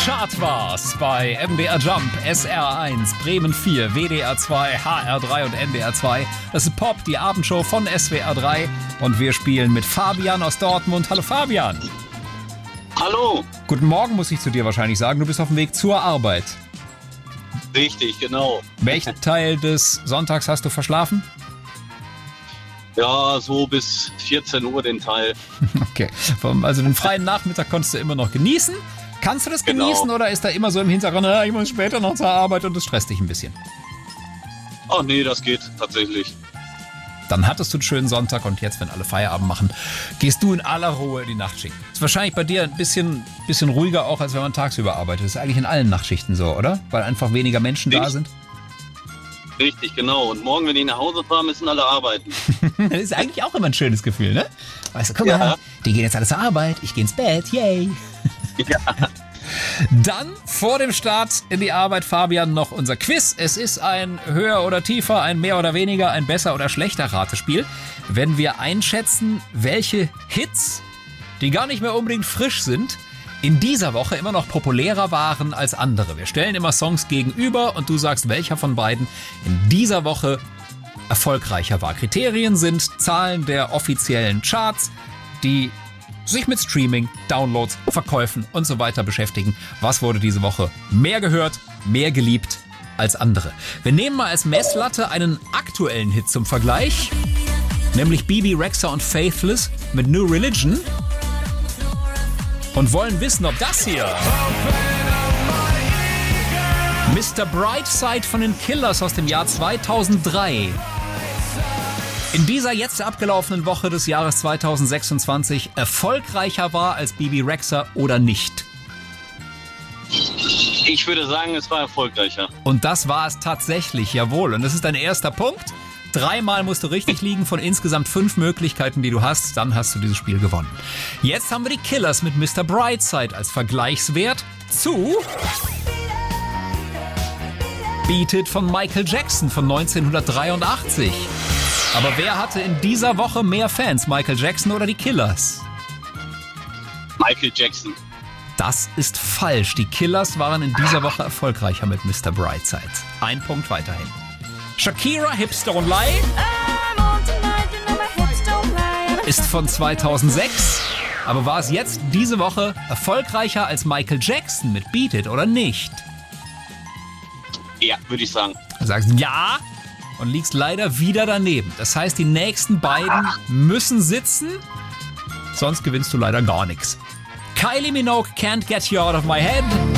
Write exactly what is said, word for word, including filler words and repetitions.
Chartwars bei M D R Jump, S R eins, Bremen vier, W D R zwei, H R drei und N D R zwei. Das ist Pop, die Abendshow von S W R drei. Und wir spielen mit Fabian aus Dortmund. Hallo Fabian. Hallo. Guten Morgen, muss ich zu dir wahrscheinlich sagen. Du bist auf dem Weg zur Arbeit. Richtig, genau. Welchen Teil des Sonntags hast du verschlafen? Ja, so bis vierzehn Uhr den Teil. Okay, also den freien Nachmittag konntest du immer noch genießen. Kannst du das Genau. genießen oder ist da immer so im Hintergrund, ja, ich muss später noch zur Arbeit und das stresst dich ein bisschen? Ach nee, das geht tatsächlich. Dann hattest du einen schönen Sonntag und jetzt, wenn alle Feierabend machen, gehst du in aller Ruhe in die Nachtschicht. Ist wahrscheinlich bei dir ein bisschen, bisschen ruhiger auch, als wenn man tagsüber arbeitet. Das ist eigentlich in allen Nachtschichten so, oder? Weil einfach weniger Menschen da Richtig. sind. Richtig, genau. Und morgen, wenn die nach Hause fahren, müssen alle arbeiten. Das ist eigentlich auch immer ein schönes Gefühl, ne? Weißt du, guck Ja. mal, die gehen jetzt alle zur Arbeit, ich gehe ins Bett, yay. Ja. Dann vor dem Start in die Arbeit, Fabian, noch unser Quiz. Es ist ein höher oder tiefer, ein mehr oder weniger, ein besser oder schlechter Ratespiel. Wenn wir einschätzen, welche Hits, die gar nicht mehr unbedingt frisch sind, in dieser Woche immer noch populärer waren als andere. Wir stellen immer Songs gegenüber und du sagst, welcher von beiden in dieser Woche erfolgreicher war. Kriterien sind Zahlen der offiziellen Charts, die sich mit Streaming, Downloads, Verkäufen und so weiter beschäftigen. Was wurde diese Woche mehr gehört, mehr geliebt als andere? Wir nehmen mal als Messlatte einen aktuellen Hit zum Vergleich, nämlich Bebe Rexha und Faithless mit New Religion und wollen wissen, ob das hier Mister Brightside von den Killers aus dem Jahr zweitausenddrei in dieser jetzt abgelaufenen Woche des Jahres zweitausendsechsundzwanzig erfolgreicher war als Bebe Rexha oder nicht. Ich würde sagen, es war erfolgreicher. Und das war es tatsächlich, jawohl. Und das ist dein erster Punkt. Dreimal musst du richtig liegen von insgesamt fünf Möglichkeiten, die du hast. Dann hast du dieses Spiel gewonnen. Jetzt haben wir die Killers mit Mister Brightside als Vergleichswert zu Beat It von Michael Jackson von neunzehnhundertdreiundachtzig. Aber wer hatte in dieser Woche mehr Fans, Michael Jackson oder die Killers? Michael Jackson. Das ist falsch. Die Killers waren in dieser Woche erfolgreicher mit Mister Brightside. Ein Punkt weiterhin. Shakira, Hips Don't Lie ist von zweitausendsechs. Aber war es jetzt diese Woche erfolgreicher als Michael Jackson mit Beat It oder nicht? Ja, würde ich sagen. Du sagst ja und liegst leider wieder daneben. Das heißt, die nächsten beiden müssen sitzen, sonst gewinnst du leider gar nichts. Kylie Minogue, Can't Get You Out of My Head